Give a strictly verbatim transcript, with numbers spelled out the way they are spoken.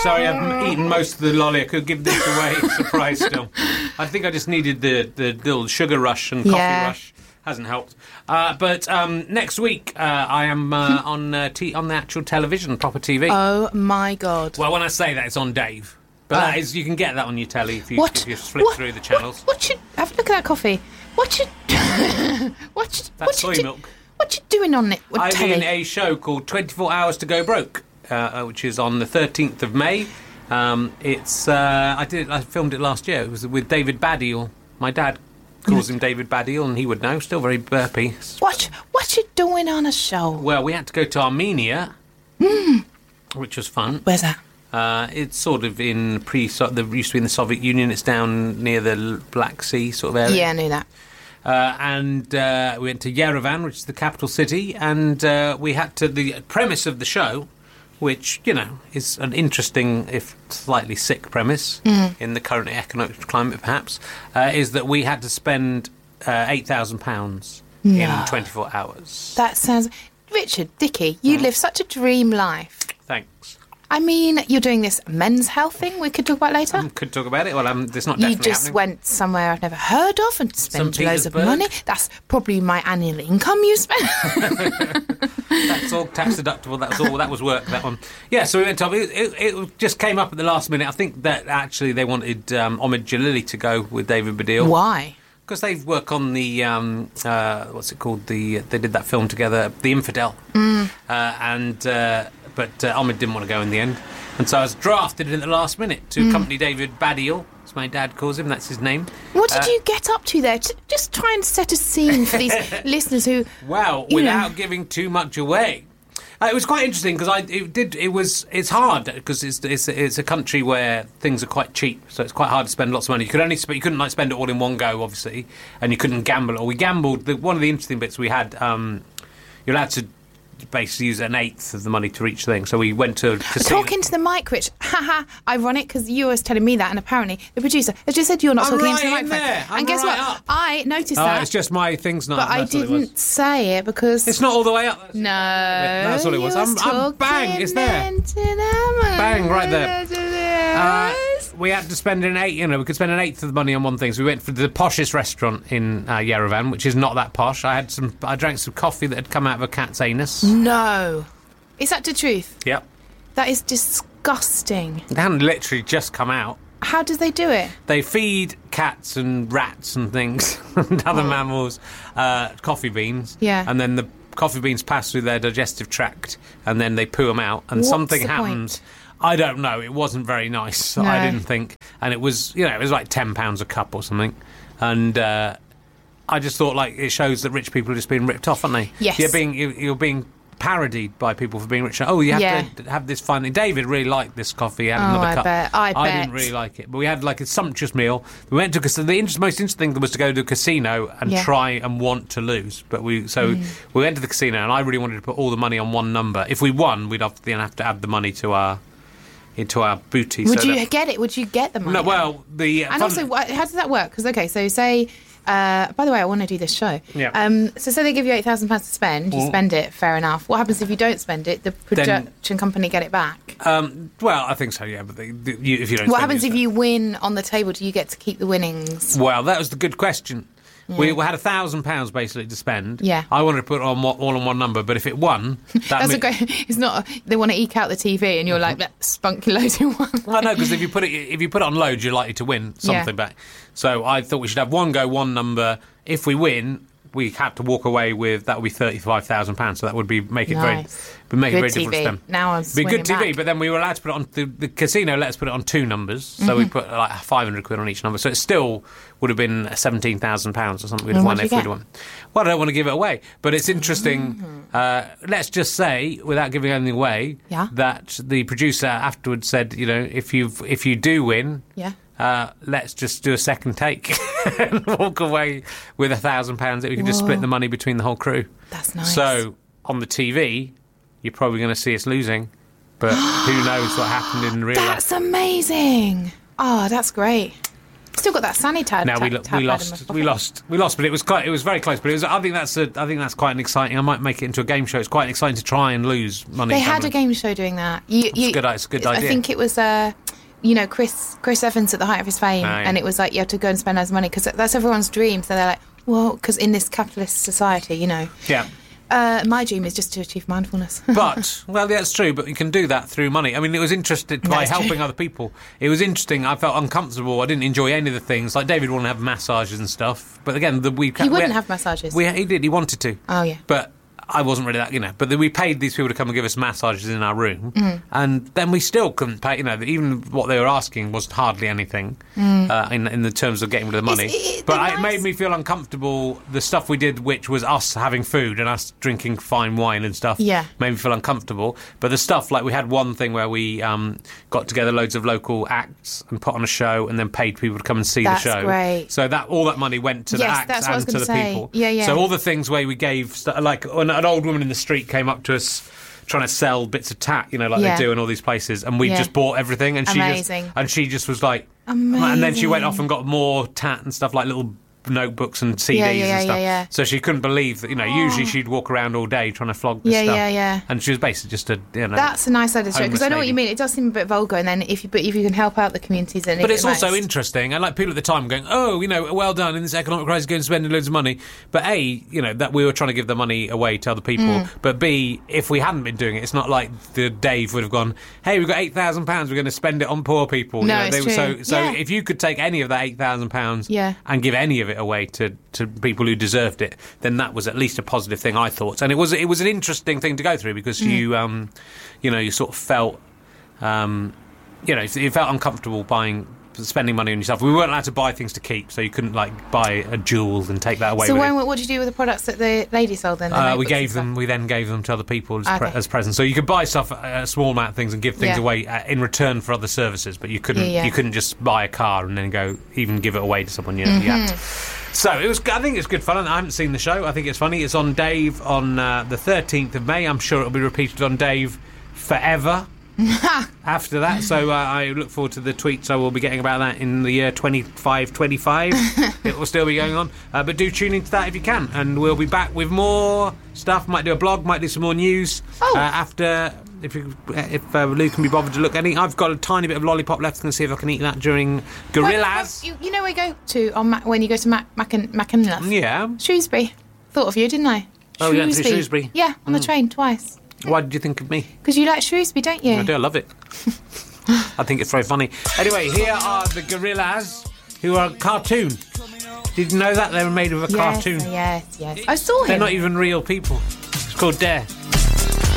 sorry, I've eaten most of the lolly. I could give this away. Surprise still. I think I just needed the, the little sugar rush and coffee Yeah. rush. Hasn't helped. Uh, but um, next week, uh, I am uh, on uh, t- on the actual television, proper T V. Oh, my God. Well, when I say that, it's on Dave. But Oh. that is, you can get that on your telly if you, What? if you flip what, through the channels. What, what you... Have a look at that coffee. What you... what you... That's what soy you do- milk. What you doing on it? With I'm telly? in a show called twenty-four hours to Go Broke, uh, which is on the thirteenth of May. Um, it's uh, I did I filmed it last year. It was with David Baddiel. My dad calls him David Baddiel, and he would know. Still very burpy. What, what you doing on a show? Well, we had to go to Armenia, which was fun. Where's that? Uh, it's sort of in pre. So, the used to be in the Soviet Union. It's down near the L- Black Sea sort of area. Yeah, I knew that. Uh, and uh, we went to Yerevan, which is the capital city, and uh, we had to. The premise of the show, which you know is an interesting, if slightly sick premise in the current economic climate, perhaps, uh, is that we had to spend uh, eight thousand pounds No. in twenty-four hours. That sounds... Richard, Dickie, you live such a dream life. Thanks. I mean, you're doing this men's health thing we could talk about later. Um, could talk about it. Well, um, it's not You definitely just happening. went somewhere I've never heard of and spent Saint loads of Petersburg. money. That's probably my annual income you spent. That's all tax deductible. That was all. That was work. That one. Yeah. So we went to. It, it, it just came up at the last minute. I think that actually they wanted um, Omid Jalili to go with David Baddiel. Why? Because they work on the um, uh, what's it called? The they did that film together, The Infidel. Mm. Uh, and uh, but uh, Omid didn't want to go in the end, and so I was drafted in at the last minute to accompany David Baddiel, as my dad calls him. That's his name. What did Uh, you get up to there? T- Just try and set a scene for these listeners who... Well, you without know. giving too much away. Uh, it was quite interesting because I it did it was it's hard because it's, it's it's a country where things are quite cheap, so it's quite hard to spend lots of money. You could only sp- you couldn't like spend it all in one go, obviously, and you couldn't gamble. Or we gambled. The, one of the interesting bits we had, um, you're allowed to basically use an eighth of the money to reach thing. So we went to a casino. Talking to the mic, Rich. Haha, ironic, because you were telling me that, and apparently the producer has just said you're not I'm talking right into the in microphone. there. I'm and guess right what? up. I noticed Oh, that, it's just my thing's not. but I that's what it was. didn't say it because... It's not all the way up. No. That's what it was. you I'm- I'm bang, it's there. Bang, Bang, right there. Uh, we had to spend an eight. You know, we could spend an eighth of the money on one thing. So we went for the poshest restaurant in uh, Yerevan, which is not that posh. I had some. I drank some coffee that had come out of a cat's anus. No. Is that the truth? Yep, That is disgusting. it hadn't literally just come out. How do they do it? They feed cats and rats and things and other mammals uh, coffee beans. Yeah. And then the coffee beans pass through their digestive tract, and then they poo them out. And What's something the happens. point? I don't know. It wasn't very nice. No. I didn't think. And it was, you know, it was like ten pounds a cup or something. And uh, I just thought, like, it shows that rich people are just being ripped off, aren't they? Yes. You're being, you- you're being parodied by people for being rich. Oh, you have Yeah. to have this fun. David really liked this coffee. He had Oh, another I cup. bet. I didn't bet. really like it, but we had like a sumptuous meal. We went to a casino. The inter- most interesting thing was to go to a casino and Yeah. try and want to lose. But we so we went to the casino, and I really wanted to put all the money on one number. If we won, we'd have, then have to add the money to our into our booty. Would so you that- get it? Would you get the money? no, well, the And fun- also, wha- how does that work? Because, okay, so say... Uh, by the way, I want to do this show. Yeah. Um, so say they give you eight thousand pounds to spend, you Mm. spend it, fair enough. What happens if you don't spend it? The Then- production company get it back? um, well, I think so. Yeah, but the, the, you, if you don't, What spend happens it, if you win on the table? Do you get to keep the winnings? Well, that was the good question. We, we had a thousand pounds basically to spend. Yeah. I wanted to put it on one- all on one number, but if it won, that That's mean- a great... It's not... They want to eke out the T V and you're like, let's spunk your loads in one. Well, no, because if you put it if you put it on loads, you're likely to win something Yeah. back. So I thought we should have one go, one number. If we win, we had to walk away with that would be thirty-five thousand pounds. So that would be make it Nice. very, would make Good it very T V. difficult to them. Now I'm Be swinging good T V, back. but then we were allowed to put it on the, the casino. Let us put it on two numbers, so Mm-hmm. we put like five hundred quid on each number. So it still would have been seventeen thousand pounds or something. We'd have And won what'd if you we'd get? won. Well, I don't want to give it away, but it's interesting. Mm-hmm. Uh, let's just say, without giving anything away, Yeah. that the producer afterwards said, you know, if you if you do win. Yeah. Uh, let's just do a second take and walk away with a thousand pounds that we can just Whoa. split the money between the whole crew. That's nice. So on the T V, you're probably going to see us losing, but who knows what happened in real life? That's amazing. Oh, that's great. still got that Sunny tab. No, we, tab, lo- tab we pad in my lost. pocket. We lost. We lost. But it was quite. It was very close. But it was. I think that's. A, I think that's quite an exciting. I might make it into a game show. It's quite exciting to try and lose money. They had gambling. a game show doing that. You, you, It's good. It's a good I idea. think it was. Uh, you know, Chris Chris Evans at the height of his fame, Oh, yeah. and it was like you have to go and spend loads of money because that's everyone's dream. So they're like, well, because in this capitalist society, you know. Yeah. Uh, my dream is just to achieve mindfulness. But, well, yeah, it's true, but you can do that through money. I mean, it was interesting by That's helping true. other people. It was interesting. I felt uncomfortable. I didn't enjoy any of the things. Like, David wanted to have massages and stuff. But again, the, we... He wouldn't we, have massages. We, he did. He wanted to. Oh, yeah. But I wasn't really that, you know. But then we paid these people to come and give us massages in our room. Mm. And then we still couldn't pay, you know, even what they were asking was hardly anything uh, in, in the terms of getting rid of the money. It's- it- but the it nice- made me feel uncomfortable. The stuff we did, which was us having food and us drinking fine wine and stuff, Yeah. made me feel uncomfortable. But the stuff, like we had one thing where we um, got together loads of local acts and put on a show and then paid people to come and see That's the show. great. So that all that money went to the Yes, acts that's what I was and to gonna the say. people. Yeah, yeah. So all the things where we gave, st- like an, an old woman in the street came up to us trying to sell bits of tat, you know, like Yeah. they do in all these places, and we Yeah. just bought everything, and she Amazing. just and she just was like, and then she went Amazing. off and got more tat and stuff, like little notebooks and C Ds Yeah, yeah, and stuff. yeah, yeah. So she couldn't believe that, you know, usually she'd walk around all day trying to flog this Yeah, stuff. yeah, yeah. And she was basically just a, you know. That's a nice idea, because homeless I know what lady. you mean. It does seem a bit vulgar, and then if you but if you can help out the communities, then But it it's also most. interesting, and like people at the time going, "Oh, you know, well done in this economic crisis, going and spending loads of money." But a, you know, that we were trying to give the money away to other people. Mm. But b, if we hadn't been doing it, it's not like the Dave would have gone, "Hey, we've got eight thousand pounds, we're going to spend it on poor people." No, you know, it's they were true. so so. Yeah. If you could take any of that eight thousand pounds Yeah. and give any of it away to, to people who deserved it, then that was at least a positive thing, I thought. And it was it was an interesting thing to go through because Mm. you um, you know, you sort of felt. Um, you know, you felt uncomfortable buying, spending money on yourself. We weren't allowed to buy things to keep, so you couldn't like buy a jewel and take that away. So with when, you. what did you do with the products that the lady sold then? The Uh, we notebooks and gave stuff? them. We then gave them to other people as, pre- Okay. as presents. So you could buy stuff, a small amount of things, and give things Yeah. away uh, in return for other services. But you couldn't. Yeah, yeah. You couldn't just buy a car and then go even give it away to someone you, you had. Mm-hmm. So it was. I think it's good fun. I haven't seen the show. I think it's funny. It's on Dave on uh, the thirteenth of May. I'm sure it'll be repeated on Dave forever. After that, so uh, I look forward to the tweets I will be getting about that in the year twenty-five twenty-five. It will still be going on, uh, but do tune into that if you can, and we'll be back with more stuff. Might do a blog, might do some more news Oh. uh, after. If you, if uh, Lou can be bothered to look at any, I've got a tiny bit of lollipop left. I'm going to see if I can eat that during Gorillas. You, you know where you go to on Mac, when you go to Mac, Mac and Mackinless? Yeah. Shrewsbury. Thought of you, didn't I? Oh, you went to Shrewsbury? Yeah, on the train twice. Why did you think of me? Because you like Shrewsbury, don't you? I do. I love it. I think it's very funny. Anyway, here are the Gorillas, who are a cartoon. Did you know that they were made of a Yes, cartoon? yes, yes. I saw him. They're not even real people. It's called Dare.